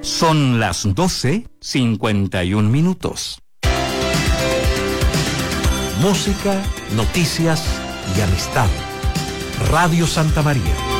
Son las 12:51. Música, noticias y amistad. Radio Santa María.